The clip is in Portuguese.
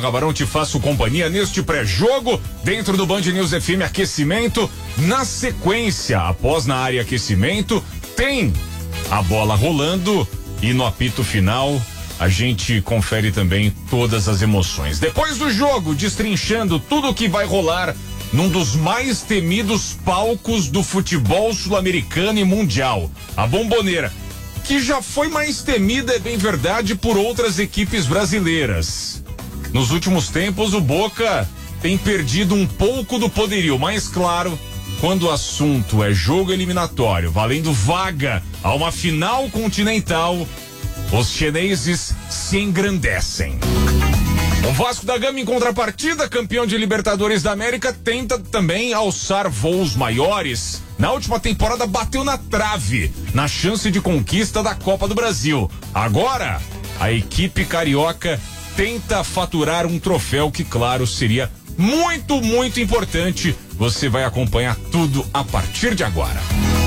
Gabarão, te faço companhia neste pré-jogo, dentro do Band News FM Aquecimento. Na sequência, após na área aquecimento, tem a bola rolando e no apito final a gente confere também todas as emoções. Depois do jogo, destrinchando tudo o que vai rolar num dos mais temidos palcos do futebol sul-americano e mundial, a Bombonera, que já foi mais temida, é bem verdade, por outras equipes brasileiras. Nos últimos tempos, o Boca tem perdido um pouco do poderio, mas claro, quando o assunto é jogo eliminatório, valendo vaga a uma final continental, os chineses se engrandecem. O Vasco da Gama, em contrapartida, campeão de Libertadores da América, tenta também alçar voos maiores. Na última temporada bateu na trave, na chance de conquista da Copa do Brasil. Agora, a equipe carioca tenta faturar um troféu que, claro, seria muito, muito importante. Você vai acompanhar tudo a partir de agora.